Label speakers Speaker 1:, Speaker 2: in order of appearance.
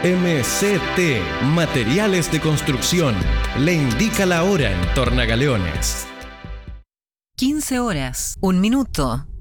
Speaker 1: MCT Materiales de Construcción le indica la hora en Tornagaleones.
Speaker 2: 15 horas, 1 minuto.